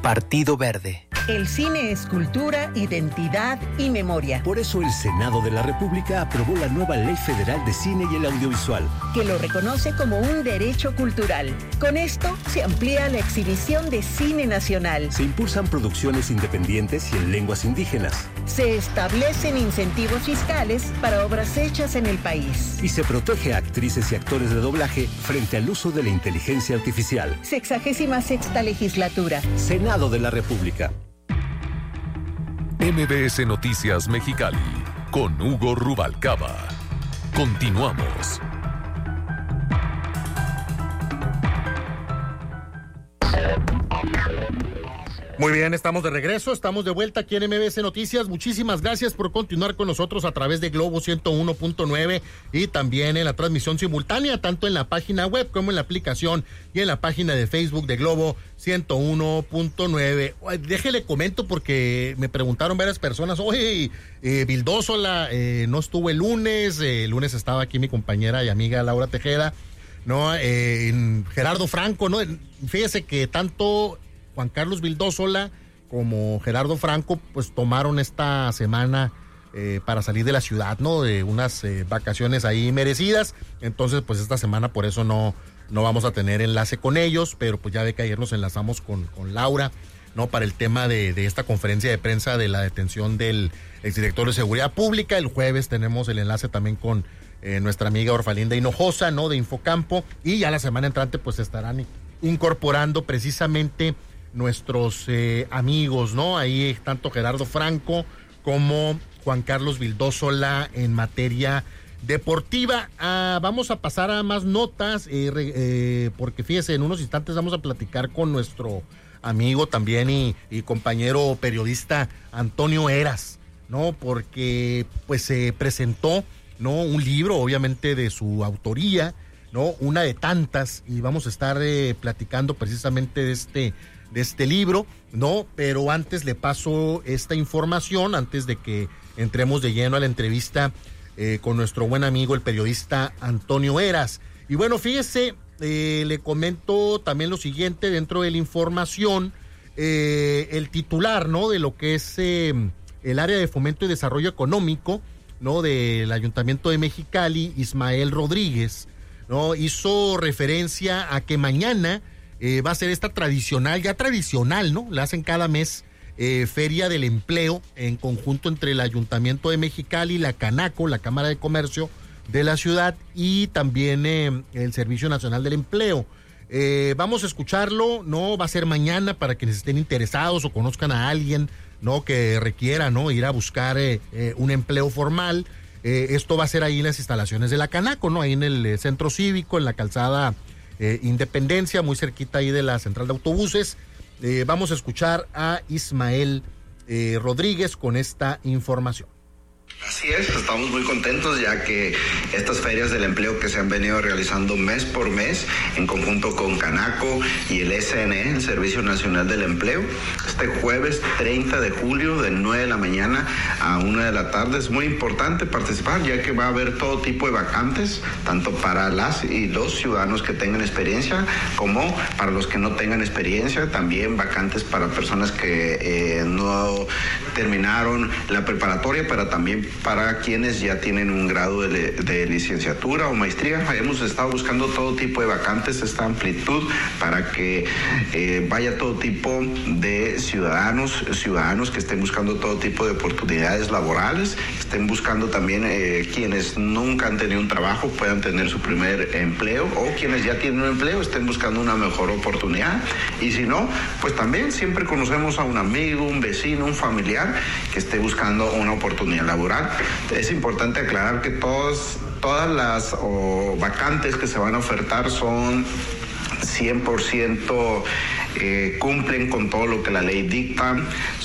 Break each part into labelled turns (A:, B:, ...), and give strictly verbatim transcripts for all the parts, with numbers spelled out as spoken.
A: Partido Verde.
B: El cine es cultura, identidad y memoria.
C: Por eso el Senado de la República aprobó la nueva Ley Federal de Cine y el Audiovisual,
B: que lo reconoce como un derecho cultural. Con esto se amplía la exhibición de cine nacional.
C: Se impulsan producciones independientes y en lenguas indígenas.
B: Se establecen incentivos fiscales para obras hechas en el país.
C: Y se protege a actrices y actores de doblaje frente al uso de la inteligencia artificial.
B: Sexagésima sexta legislatura.
C: Senado de la República.
D: M B S Noticias Mexicali, con Hugo Rubalcaba. Continuamos.
E: Muy bien, estamos de regreso, estamos de vuelta aquí en M B S Noticias. Muchísimas gracias por continuar con nosotros a través de Globo ciento uno punto nueve y también en la transmisión simultánea, tanto en la página web como en la aplicación y en la página de Facebook de Globo ciento uno punto nueve. Déjele comento porque me preguntaron varias personas, oye, eh, Vildósola eh, no estuvo el lunes, eh, el lunes estaba aquí mi compañera y amiga Laura Tejeda, ¿no? Eh, en Gerardo Franco, ¿no? Fíjese que tanto Juan Carlos Vildósola como Gerardo Franco pues tomaron esta semana eh, para salir de la ciudad, ¿no? De unas eh, vacaciones ahí merecidas. Entonces pues esta semana por eso no, no vamos a tener enlace con ellos, pero pues ya ve que ayer nos enlazamos con, con Laura, ¿no? Para el tema de, de esta conferencia de prensa de la detención del exdirector de Seguridad Pública. El jueves tenemos el enlace también con eh, nuestra amiga Orfalinda Hinojosa, ¿no? De Infocampo, y ya la semana entrante pues estarán incorporando precisamente nuestros eh, amigos, ¿no? Ahí tanto Gerardo Franco como Juan Carlos Vildósola en materia deportiva. Ah, vamos a pasar a más notas, eh, eh, porque fíjese, en unos instantes vamos a platicar con nuestro amigo también y, y compañero periodista Antonio Eras, ¿no? Porque pues se presentó, ¿no? Un libro, obviamente de su autoría, ¿no? Una de tantas, y vamos a estar eh, platicando precisamente de este de este libro, ¿no? Pero antes le paso esta información, antes de que entremos de lleno a la entrevista eh, con nuestro buen amigo, el periodista Antonio Eras. Y bueno, fíjese, eh, le comento también lo siguiente, dentro de la información, eh, el titular, ¿no? De lo que es eh, el área de fomento y desarrollo económico, ¿no? Del Ayuntamiento de Mexicali, Ismael Rodríguez, ¿no? Hizo referencia a que mañana Eh, va a ser esta tradicional, ya tradicional, ¿no? La hacen cada mes, eh, Feria del Empleo, en conjunto entre el Ayuntamiento de Mexicali, la Canaco, la Cámara de Comercio de la ciudad y también eh, el Servicio Nacional del Empleo. Eh, vamos a escucharlo, ¿no? Va a ser mañana para quienes estén interesados o conozcan a alguien, ¿no? Que requiera, ¿no? Ir a buscar eh, eh, un empleo formal. Eh, esto va a ser ahí en las instalaciones de la Canaco, ¿no? Ahí en el eh, Centro Cívico, en la calzada Eh, Independencia, muy cerquita ahí de la central de autobuses. Eh, vamos a escuchar a Ismael eh, Rodríguez con esta información.
F: Así es, estamos muy contentos ya que estas ferias del empleo que se han venido realizando mes por mes en conjunto con Canaco y el S N E, el Servicio Nacional del Empleo, este jueves treinta de julio de nueve de la mañana a una de la tarde. Es muy importante participar ya que va a haber todo tipo de vacantes, tanto para las y los ciudadanos que tengan experiencia como para los que no tengan experiencia, también vacantes para personas que eh, no terminaron la preparatoria, pero también para quienes ya tienen un grado de, de licenciatura o maestría. Hemos estado buscando todo tipo de vacantes, esta amplitud, para que eh, vaya todo tipo de ciudadanos, ciudadanos que estén buscando todo tipo de oportunidades laborales, estén buscando también eh, quienes nunca han tenido un trabajo puedan tener su primer empleo, o quienes ya tienen un empleo estén buscando una mejor oportunidad. Y si no, pues también siempre conocemos a un amigo, un vecino, un familiar que esté buscando una oportunidad laboral. Es importante aclarar que todos, todas las oh, vacantes que se van a ofertar son cien por ciento eh, cumplen con todo lo que la ley dicta,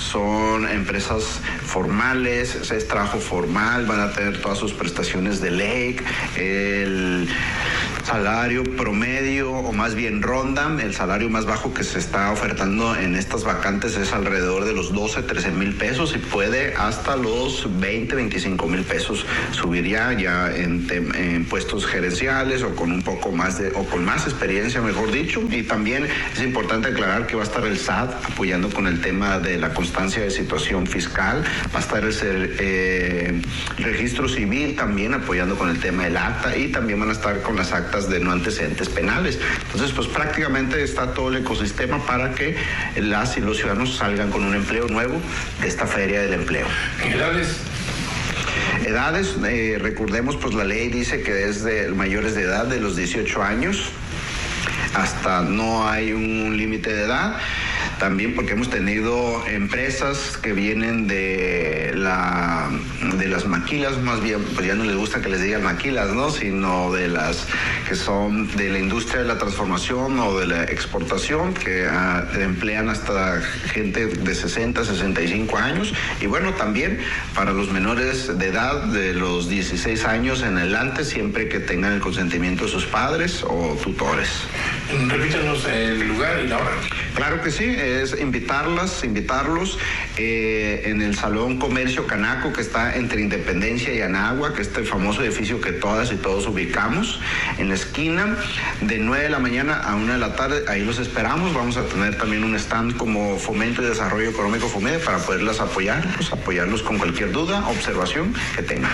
F: son empresas formales, es trabajo formal, van a tener todas sus prestaciones de ley, el salario promedio, o más bien ronda, el salario más bajo que se está ofertando en estas vacantes es alrededor de los doce, trece mil pesos y puede hasta los veinte, veinticinco mil pesos. Subiría ya en, en puestos gerenciales o con un poco más de, o con más experiencia, mejor dicho. Y también es importante aclarar que va a estar el S A T apoyando con el tema de la constancia de situación fiscal, va a estar el, eh, el registro civil también apoyando con el tema del acta, y también van a estar con las actas de no antecedentes penales. Entonces, pues prácticamente está todo el ecosistema para que las y los ciudadanos salgan con un empleo nuevo de esta feria del empleo.
A: ¿Edades?
F: Edades, eh, recordemos, pues la ley dice que desde mayores de edad, de los dieciocho años, hasta no hay un límite de edad. También porque hemos tenido empresas que vienen de la de las maquilas, más bien, pues ya no les gusta que les digan maquilas, ¿no? Sino de las que son de la industria de la transformación o de la exportación, que uh, emplean hasta gente de sesenta, sesenta y cinco años. Y bueno, también para los menores de edad, de los dieciséis años en adelante, siempre que tengan el consentimiento de sus padres o tutores.
A: Repítanos el lugar y la hora.
F: Claro que sí, es invitarlas, invitarlos eh, en el Salón Comercio Canaco, que está entre Independencia y Anáhuac, que es este famoso edificio que todas y todos ubicamos, en la esquina, de nueve de la mañana a una de la tarde. Ahí los esperamos. Vamos a tener también un stand como Fomento y Desarrollo Económico FOMEDE para poderlas apoyar, pues, apoyarlos con cualquier duda, observación que tengan.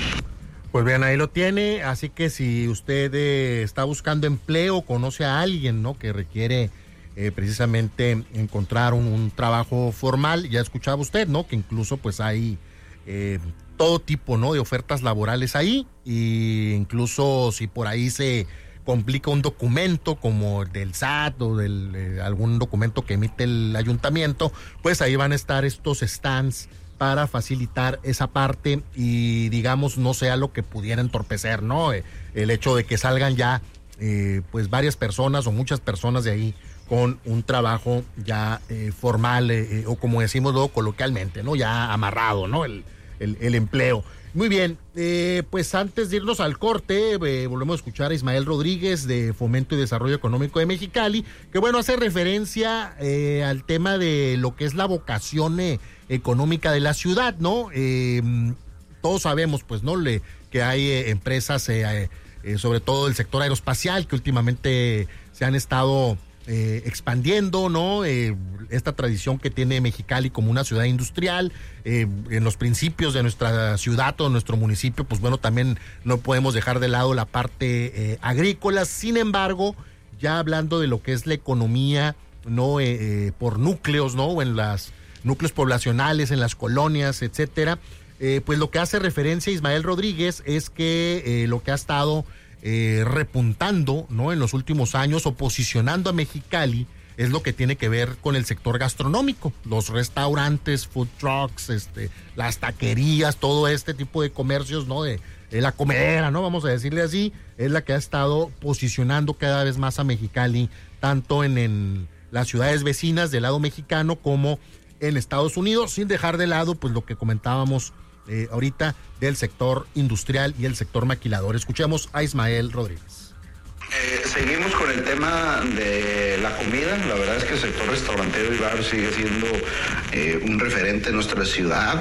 E: Pues bien, ahí lo tiene, así que si usted eh, está buscando empleo, conoce a alguien, ¿no?, que requiere eh, precisamente encontrar un, un trabajo formal, ya escuchaba usted, ¿no?, que incluso pues hay eh, todo tipo, ¿no?, de ofertas laborales ahí, y incluso si por ahí se complica un documento como el del S A T o del, eh, algún documento que emite el ayuntamiento, pues ahí van a estar estos stands para facilitar esa parte y, digamos, no sea lo que pudiera entorpecer, ¿no? Eh, el hecho de que salgan ya, eh, pues, varias personas o muchas personas de ahí con un trabajo ya eh, formal eh, o, como decimos luego coloquialmente, ¿no?, ya amarrado, ¿no?, el, el, el empleo. Muy bien, eh, pues antes de irnos al corte, eh, volvemos a escuchar a Ismael Rodríguez de Fomento y Desarrollo Económico de Mexicali, que bueno, hace referencia eh, al tema de lo que es la vocación eh, económica de la ciudad, ¿no? Eh, todos sabemos, pues, ¿no?, Le, que hay eh, empresas, eh, eh, sobre todo del sector aeroespacial, que últimamente se han estado eh, expandiendo, ¿no? Eh, esta tradición que tiene Mexicali como una ciudad industrial, eh, en los principios de nuestra ciudad o nuestro municipio, pues bueno, también no podemos dejar de lado la parte eh, agrícola. Sin embargo, ya hablando de lo que es la economía, ¿no?, eh, eh, por núcleos, ¿no?, o en las núcleos poblacionales, en las colonias, etcétera, eh, pues lo que hace referencia Ismael Rodríguez es que eh, lo que ha estado eh, repuntando, ¿no?, en los últimos años o posicionando a Mexicali es lo que tiene que ver con el sector gastronómico, los restaurantes, food trucks, este, las taquerías, todo este tipo de comercios, ¿no?, de, de la comedera, ¿no?, vamos a decirle así, es la que ha estado posicionando cada vez más a Mexicali, tanto en, en las ciudades vecinas del lado mexicano como en Estados Unidos, sin dejar de lado pues lo que comentábamos eh, ahorita del sector industrial y el sector maquilador. Escuchemos a Ismael Rodríguez.
F: Eh, seguimos con el tema de la comida. La verdad es que el sector restaurantero y bar sigue siendo eh, un referente en nuestra ciudad,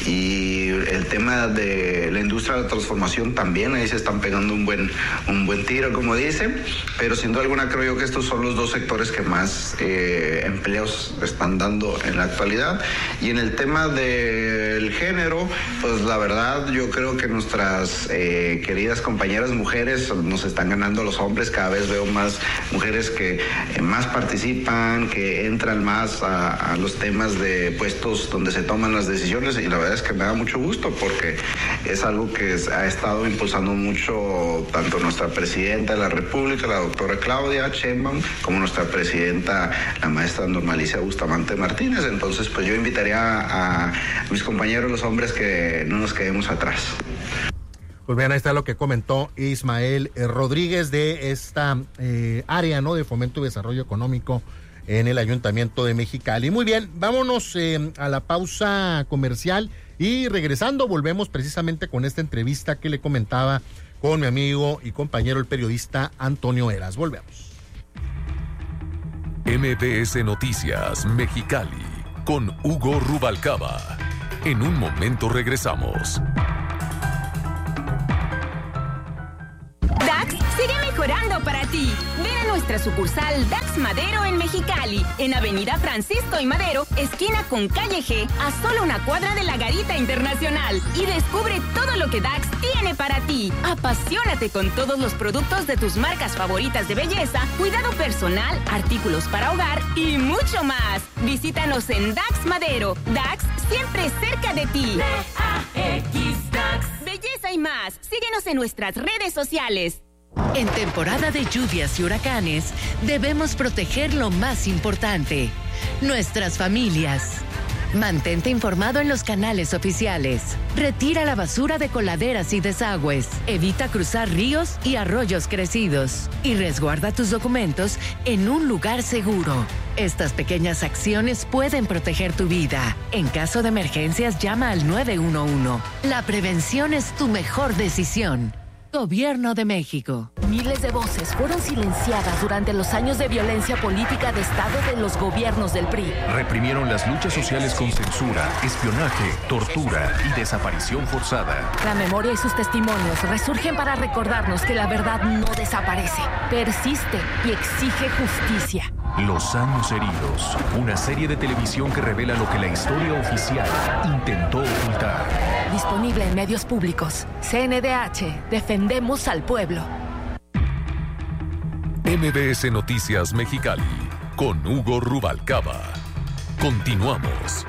F: y el tema de la industria de la transformación también, ahí se están pegando un buen un buen tiro, como dicen, pero sin duda alguna creo yo que estos son los dos sectores que más eh, empleos están dando en la actualidad. Y en el tema del género, pues la verdad yo creo que nuestras eh, queridas compañeras mujeres nos están ganando los hombres. Cada vez veo más mujeres que eh, más participan, que entran más a, a los temas de puestos donde se toman las decisiones, y la verdad es que me da mucho gusto porque es algo que es, ha estado impulsando mucho tanto nuestra presidenta de la República, la doctora Claudia Sheinbaum, como nuestra presidenta, la maestra Norma Alicia Bustamante Martínez. Entonces, pues yo invitaría a, a mis compañeros los hombres que no nos quedemos atrás.
E: Pues bien, ahí está lo que comentó Ismael eh, Rodríguez de esta eh, área, ¿no?, de Fomento y Desarrollo Económico en el Ayuntamiento de Mexicali. Muy bien, vámonos eh, a la pausa comercial y regresando volvemos precisamente con esta entrevista que le comentaba con mi amigo y compañero el periodista Antonio Eras. Volvemos.
D: M B S Noticias Mexicali con Hugo Rubalcaba. En un momento regresamos.
G: Dax sigue mejorando para ti. Ven a nuestra sucursal Dax Madero en Mexicali, en Avenida Francisco y Madero, esquina con Calle G, a solo una cuadra de la Garita Internacional. Y descubre todo lo que Dax tiene para ti. Apasionate con todos los productos de tus marcas favoritas de belleza, cuidado personal, artículos para hogar y mucho más. Visítanos en Dax Madero. Dax siempre cerca de ti. D A X Dax. Belleza y más. Síguenos en nuestras redes sociales.
H: En temporada de lluvias y huracanes, debemos proteger lo más importante, nuestras familias. Mantente informado en los canales oficiales. Retira la basura de coladeras y desagües. Evita cruzar ríos y arroyos crecidos. Y resguarda tus documentos en un lugar seguro. Estas pequeñas acciones pueden proteger tu vida. En caso de emergencias, llama al nueve uno uno. La prevención es tu mejor decisión. Gobierno de México.
I: Miles de voces fueron silenciadas durante los años de violencia política de Estado de los gobiernos del P R I.
J: Reprimieron las luchas sociales con censura, espionaje, tortura y desaparición forzada.
I: La memoria y sus testimonios resurgen para recordarnos que la verdad no desaparece, persiste y exige justicia.
J: Los años heridos. Una serie de televisión que revela lo que la historia oficial intentó ocultar.
I: Disponible en medios públicos. C N D H. Defendemos al pueblo.
D: M B S Noticias Mexicali con Hugo Rubalcaba. Continuamos.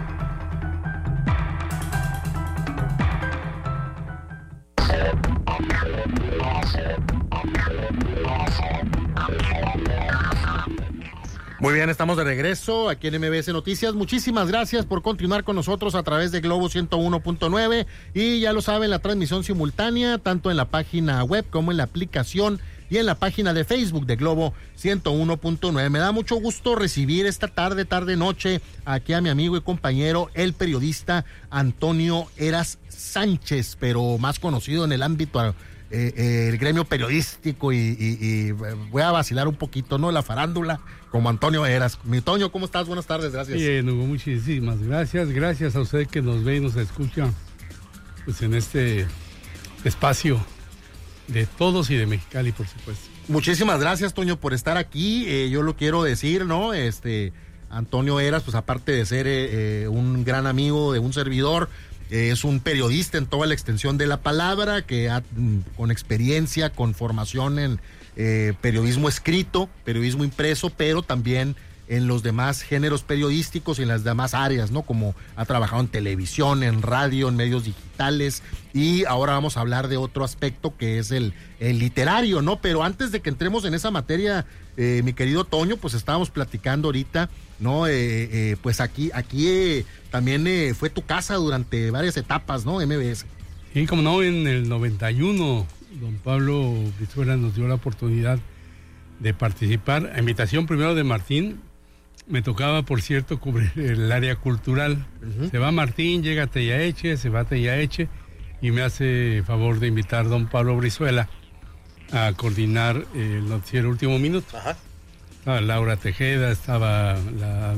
E: Muy bien, estamos de regreso aquí en M B S Noticias. Muchísimas gracias por continuar con nosotros a través de Globo ciento uno punto nueve y ya lo saben, la transmisión simultánea tanto en la página web como en la aplicación y en la página de Facebook de Globo ciento uno punto nueve. Me da mucho gusto recibir esta tarde, tarde, noche aquí a mi amigo y compañero, el periodista Antonio Eras Sánchez, pero más conocido en el ámbito Eh, eh, el gremio periodístico y, y, y voy a vacilar un poquito, ¿no? La farándula, como Antonio Eras. Mi Toño, ¿cómo estás? Buenas tardes, gracias.
K: Bien, Hugo, muchísimas gracias. Gracias a usted que nos ve y nos escucha pues en este espacio de todos y de Mexicali, por supuesto.
E: Muchísimas gracias, Toño, por estar aquí. Eh, yo lo quiero decir, ¿no? Este, Antonio Eras, pues aparte de ser eh, un gran amigo de un servidor, es un periodista en toda la extensión de la palabra, que ha, con experiencia, con formación en eh, periodismo escrito, periodismo impreso, pero también en los demás géneros periodísticos y en las demás áreas, ¿no? Como ha trabajado en televisión, en radio, en medios digitales, y ahora vamos a hablar de otro aspecto que es el, el literario, ¿no? Pero antes de que entremos en esa materia, eh, mi querido Toño, pues estábamos platicando ahorita, ¿no? Eh, eh, pues aquí, aquí eh, también eh, fue tu casa durante varias etapas, ¿no? M B S.
K: Sí, como no, en el noventa y uno, don Pablo Brizuela nos dio la oportunidad de participar, a invitación primero de Martín. Me tocaba, por cierto, cubrir el área cultural. Uh-huh. Se va Martín, llega Tellaeche, se va Tellaeche y me hace favor de invitar a don Pablo Brizuela a coordinar el noticiero Último Minuto. Ajá. Estaba Laura Tejeda, estaba la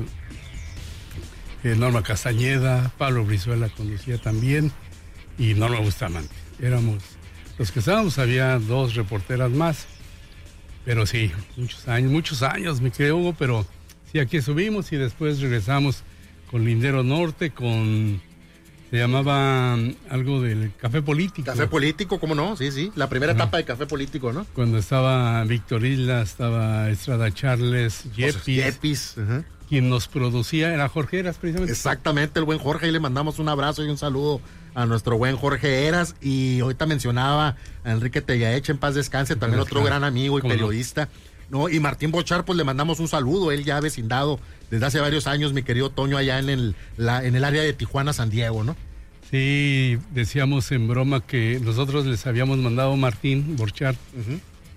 K: eh, Norma Castañeda, Pablo Brizuela conducía también y Norma Bustamante. Éramos los que estábamos, había dos reporteras más, pero sí, muchos años, muchos años, me quedé, Hugo, pero sí, aquí subimos y después regresamos con Lindero Norte, con, se llamaba algo del Café Político.
E: Café Político, ¿cómo no? Sí, sí, la primera etapa de Café Político, ¿no?
K: Cuando estaba Víctor Isla, estaba Estrada Charles, Yepis.
E: Yepis, uh-huh.
K: Quien nos producía era Jorge Eras, precisamente.
E: Exactamente, el buen Jorge, y le mandamos un abrazo y un saludo a nuestro buen Jorge Eras. Y ahorita mencionaba a Enrique Tellaeche, en paz descanse, también otro claro. gran amigo y periodista. No? No, y Martín Bochar, pues le mandamos un saludo, él ya vecindado desde hace varios años, mi querido Toño, allá en el, la, en el área de Tijuana, San Diego, ¿no?
K: Sí, decíamos en broma que nosotros les habíamos mandado a Martín Bochar, uh-huh.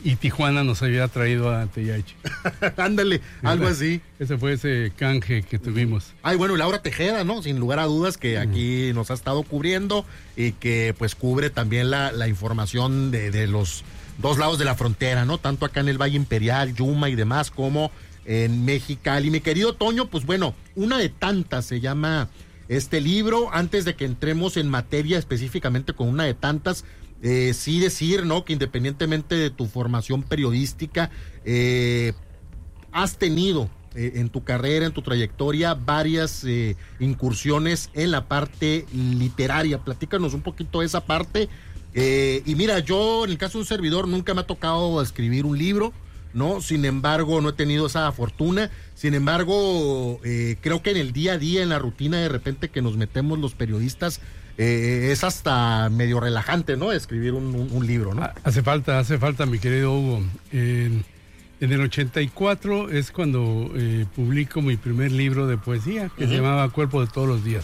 K: y Tijuana nos había traído a T H.
E: Ándale, algo así.
K: Ese fue ese canje que tuvimos.
E: Ay, bueno, Laura Tejeda, ¿no? Sin lugar a dudas, que aquí uh-huh. nos ha estado cubriendo y que pues cubre también la, la información de, de los dos lados de la frontera, ¿no? Tanto acá en el Valle Imperial, Yuma y demás, como en Mexicali. Mi querido Toño, pues bueno, una de tantas se llama este libro. Antes de que entremos en materia específicamente con una de tantas, eh, sí decir, ¿no? Que independientemente de tu formación periodística, eh, has tenido eh, en tu carrera, en tu trayectoria, varias eh, incursiones en la parte literaria. Platícanos un poquito de esa parte. Eh, y mira, yo en el caso de un servidor nunca me ha tocado escribir un libro, ¿no? Sin embargo, no he tenido esa fortuna. Sin embargo, eh, creo que en el día a día, en la rutina de repente que nos metemos los periodistas, eh, es hasta medio relajante, ¿no? Escribir un, un, un libro, ¿no?
K: Hace falta, hace falta, mi querido Hugo. En, en el ochenta y cuatro es cuando eh, publico mi primer libro de poesía, que uh-huh. se llamaba Cuerpo de todos los días.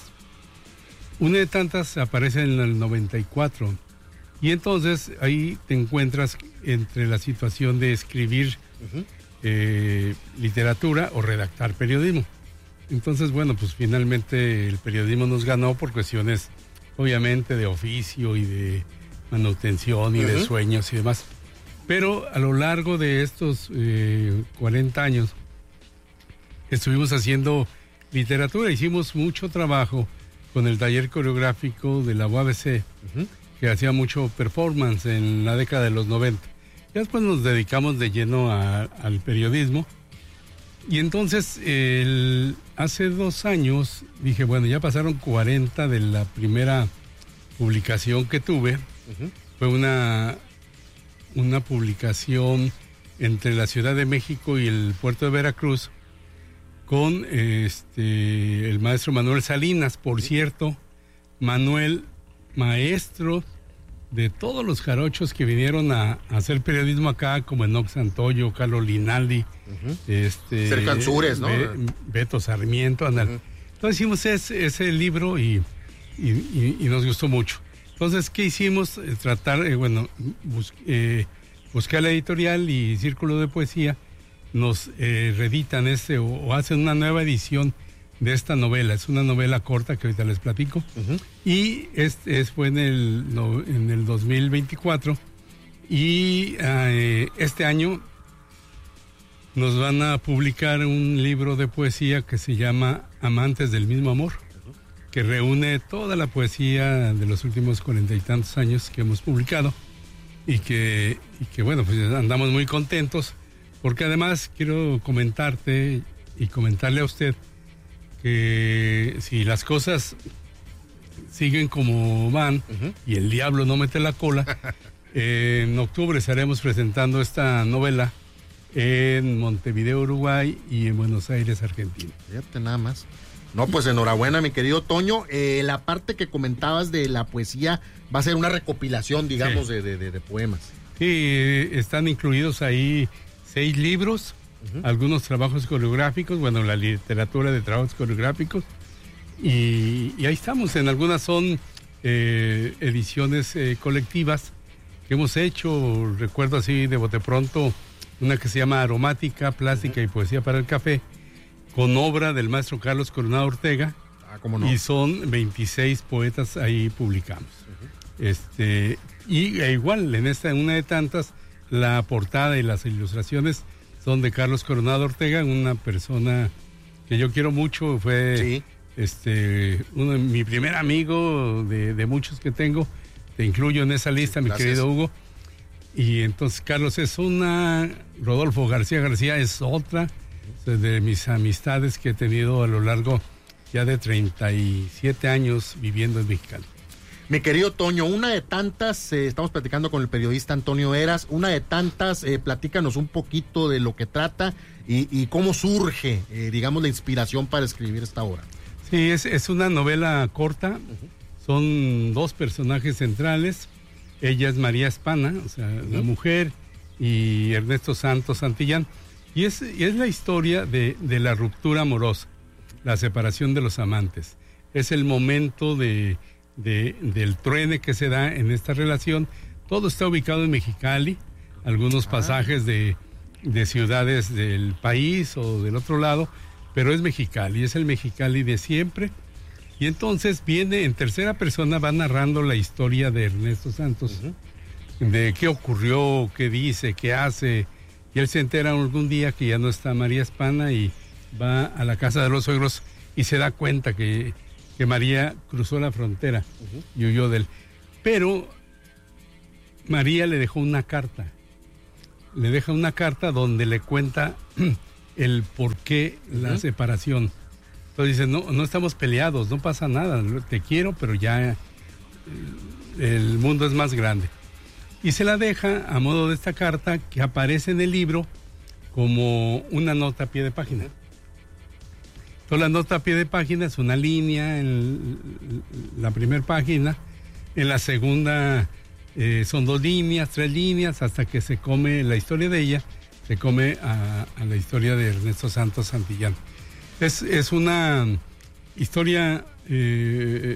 K: Una de tantas aparece en el noventa y cuatro. Y entonces ahí te encuentras entre la situación de escribir uh-huh. eh, literatura o redactar periodismo. Entonces, bueno, pues finalmente el periodismo nos ganó por cuestiones, obviamente, de oficio y de manutención y uh-huh. de sueños y demás. Pero a lo largo de estos eh, cuarenta años estuvimos haciendo literatura, hicimos mucho trabajo con el taller coreográfico de la U A B C, uh-huh. que hacía mucho performance en la década de los noventa. Ya después nos dedicamos de lleno a, al periodismo. Y entonces, el, hace dos años, dije, bueno, ya pasaron cuarenta de la primera publicación que tuve. Uh-huh. Fue una, una publicación entre la Ciudad de México y el puerto de Veracruz con este, el maestro Manuel Salinas. Por cierto, Manuel, maestro de todos los jarochos que vinieron a, a hacer periodismo acá, como Enoc Santoyo, Carlos Linaldi, uh-huh. este,
E: Sergio Ansúrez, ¿no?
K: Be, Beto Sarmiento, uh-huh. Entonces hicimos ese, ese libro y, y, y, y nos gustó mucho. Entonces, ¿qué hicimos? Eh, tratar, eh, bueno, bus, eh, buscar la editorial y Círculo de Poesía, nos eh, reeditan este o, o hacen una nueva edición de esta novela. Es una novela corta que ahorita les platico. Uh-huh. Y este es, fue en el, no, en el dos mil veinticuatro. Y eh, este año nos van a publicar un libro de poesía que se llama Amantes del mismo amor, uh-huh. que reúne toda la poesía de los últimos cuarenta y tantos años que hemos publicado. Y que, y que bueno, pues andamos muy contentos. Porque además quiero comentarte y comentarle a usted que si las cosas siguen como van uh-huh. y el diablo no mete la cola, eh, en octubre estaremos presentando esta novela en Montevideo, Uruguay y en Buenos Aires, Argentina.
E: Fíjate nada más. No, pues enhorabuena, mi querido Toño. Eh, la parte que comentabas de la poesía va a ser una recopilación, digamos, sí. de, de, de, de poemas.
K: Sí, están incluidos ahí seis libros. Uh-huh. Algunos trabajos coreográficos, bueno, la literatura de trabajos coreográficos, y, y ahí estamos. En algunas son eh, ediciones eh, colectivas que hemos hecho. Recuerdo así de bote pronto una que se llama Aromática, Plástica uh-huh. y Poesía para el Café, con obra del maestro Carlos Coronado Ortega.
E: Ah, ¿cómo no?
K: Y son veintiséis poetas ahí publicamos. Uh-huh. Este, y e igual, en esta, en una de tantas, la portada y las ilustraciones son de Carlos Coronado Ortega, una persona que yo quiero mucho. Fue sí. este uno, mi primer amigo de, de muchos que tengo. Te incluyo en esa lista, sí, mi querido Hugo. Y entonces Carlos es una, Rodolfo García García es otra de mis amistades que he tenido a lo largo ya de treinta y siete años viviendo en Mexicali.
E: Mi querido Toño, una de tantas, eh, estamos platicando con el periodista Antonio Eras, una de tantas, eh, platícanos un poquito de lo que trata y, y cómo surge, eh, digamos, la inspiración para escribir esta obra.
K: Sí, es, es una novela corta, uh-huh. son dos personajes centrales, ella es María Espana, o sea, uh-huh. la mujer, y Ernesto Santos Santillán, y es, y es la historia de, de la ruptura amorosa, la separación de los amantes. Es el momento de... De, del truene que se da en esta relación. Todo está ubicado en Mexicali, algunos pasajes de, de ciudades del país o del otro lado, pero es Mexicali, es el Mexicali de siempre. Y entonces viene en tercera persona, va narrando la historia de Ernesto Santos, uh-huh. de qué ocurrió, qué dice, qué hace. Y él se entera algún día que ya no está María Spana y va a la casa de los suegros y se da cuenta que, que María cruzó la frontera uh-huh. y huyó de él. Pero María le dejó una carta. Le deja una carta donde le cuenta el por qué uh-huh. la separación. Entonces dice, no, no estamos peleados, no pasa nada, te quiero, pero ya el mundo es más grande. Y se la deja a modo de esta carta que aparece en el libro como una nota a pie de página. Entonces la nota a pie de página es una línea en la primera página, en la segunda eh, son dos líneas, tres líneas, hasta que se come la historia de ella, se come a, a la historia de Ernesto Santos Santillán. Es, es una historia eh,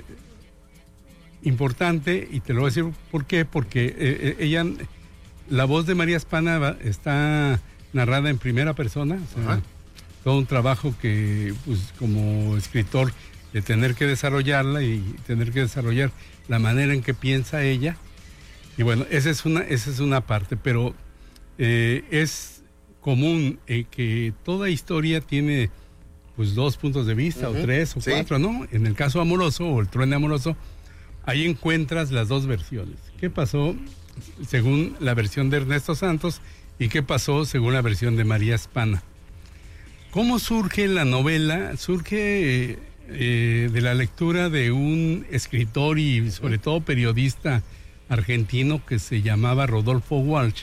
K: importante y te lo voy a decir por qué, porque eh, ella, la voz de María Spana está narrada en primera persona, o sea, todo un trabajo que pues como escritor de tener que desarrollarla y tener que desarrollar la manera en que piensa ella, y bueno, esa es una, esa es una parte, pero eh, es común eh, que toda historia tiene pues dos puntos de vista, uh-huh. o tres, o sí. cuatro, ¿no? En el caso amoroso, o el truene amoroso, ahí encuentras las dos versiones. ¿Qué pasó según la versión de Ernesto Santos y qué pasó según la versión de María Spana? ¿Cómo surge la novela? Surge eh, eh, de la lectura de un escritor y sobre todo periodista argentino que se llamaba Rodolfo Walsh,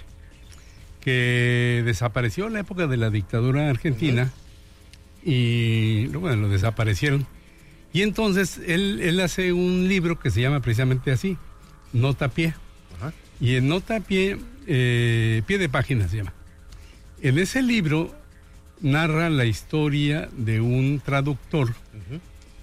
K: que desapareció en la época de la dictadura argentina. Uh-huh. Y bueno, lo desaparecieron. Y entonces él, él hace un libro que se llama precisamente así, Nota a Pie. Ajá. Y en Nota a Pie, eh, pie de página se llama. En ese libro narra la historia de un traductor. Uh-huh.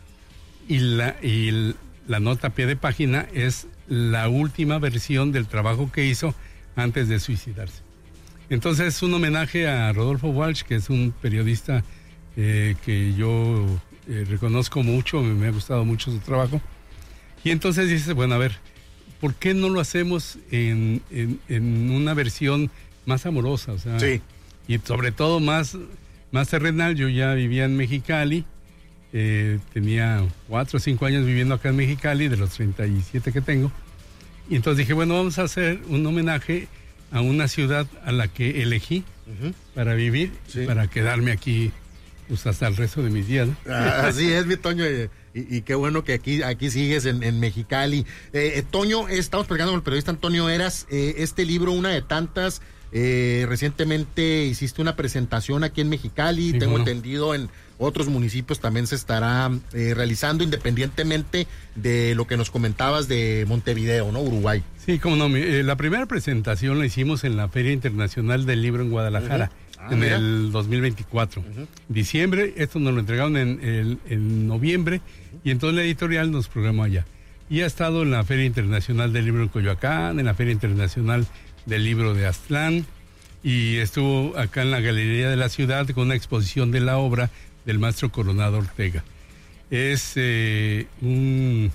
K: y, la, y el, la nota a pie de página es la última versión del trabajo que hizo antes de suicidarse. Entonces es un homenaje a Rodolfo Walsh, que es un periodista Eh, que yo eh, reconozco mucho, me, me ha gustado mucho su trabajo. Y entonces dices, bueno, a ver, ¿por qué no lo hacemos en, en, en una versión más amorosa? O sea, sí. Y sobre todo más, más terrenal. Yo ya vivía en Mexicali, eh, tenía cuatro o cinco años viviendo acá en Mexicali, de los treinta y siete que tengo. Y entonces dije, bueno, vamos a hacer un homenaje a una ciudad a la que elegí uh-huh. para vivir, sí. para quedarme aquí pues hasta el resto de mis días, ¿no?
E: Ah, así es, mi Toño, y, y qué bueno que aquí, aquí sigues en, en Mexicali. Eh, Toño, estamos platicando con el periodista Antonio Eras, eh, este libro, una de tantas, eh, recientemente hiciste una presentación aquí en Mexicali, sí, tengo bueno. entendido en otros municipios también se estará eh, realizando, independientemente de lo que nos comentabas de Montevideo, ¿no? Uruguay.
K: Sí, cómo no, eh, la primera presentación la hicimos en la Feria Internacional del Libro en Guadalajara. Uh-huh. Ah, en mira. el dos mil veinticuatro. Uh-huh. Diciembre, esto nos lo entregaron en, en, en noviembre, uh-huh. y entonces la editorial nos programó allá. Y ha estado en la Feria Internacional del Libro en Coyoacán, en la Feria Internacional del Libro de Aztlán, y estuvo acá en la Galería de la Ciudad con una exposición de la obra del maestro Coronado Ortega. Es, eh, un,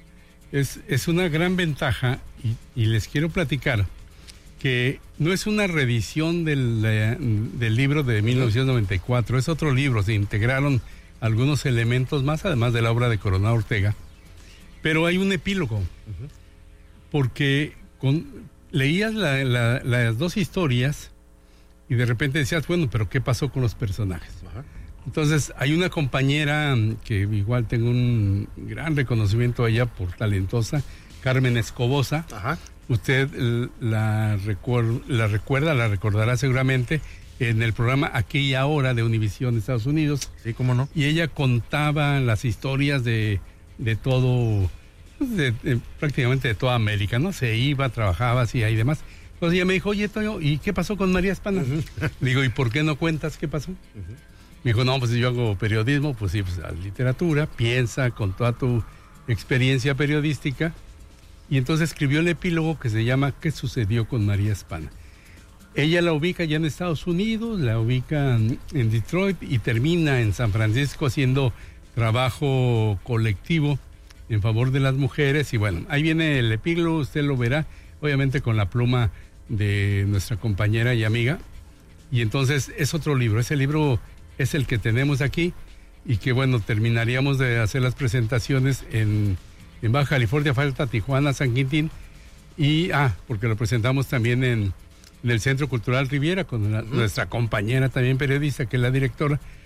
K: es, es una gran ventaja, y, y les quiero platicar que no es una reedición del, del libro de mil novecientos noventa y cuatro, es otro libro, se integraron algunos elementos más, además de la obra de Coronado Ortega, pero hay un epílogo, uh-huh. porque con, leías la, la, las dos historias y de repente decías, bueno, pero ¿qué pasó con los personajes? Uh-huh. Entonces hay una compañera que igual tengo un gran reconocimiento a ella por talentosa, Carmen Escobosa. Ajá. Usted la, recuer- la recuerda, la recordará seguramente en el programa Aquí y Ahora de Univisión Estados Unidos.
E: Sí, cómo no.
K: Y ella contaba las historias de, de todo, de, de, prácticamente de toda América, ¿no? Se iba, trabajaba, hacía y demás. Entonces ella me dijo, oye, Toño, ¿y qué pasó con María Spana? Uh-huh. Digo, ¿y por qué no cuentas qué pasó? Uh-huh. Me dijo, no, pues yo hago periodismo, pues sí, pues la literatura, piensa con toda tu experiencia periodística. Y entonces escribió el epílogo que se llama ¿Qué sucedió con María Spana? Ella la ubica ya en Estados Unidos, la ubica en Detroit y termina en San Francisco haciendo trabajo colectivo en favor de las mujeres. Y bueno, ahí viene el epílogo, usted lo verá, obviamente con la pluma de nuestra compañera y amiga. Y entonces es otro libro, ese libro es el que tenemos aquí y que bueno, terminaríamos de hacer las presentaciones en, en Baja California, falta Tijuana, San Quintín. Y, ah, porque lo presentamos también en... en el Centro Cultural Riviera, con la, uh-huh. nuestra compañera también periodista, que es la directora,